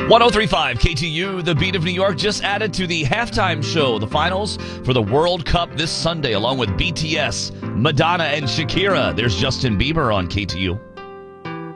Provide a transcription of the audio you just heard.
1035 KTU, the beat of New York, just added to the halftime show, the finals for the World Cup this Sunday, along with BTS, Madonna, and Shakira. There's Justin Bieber on KTU.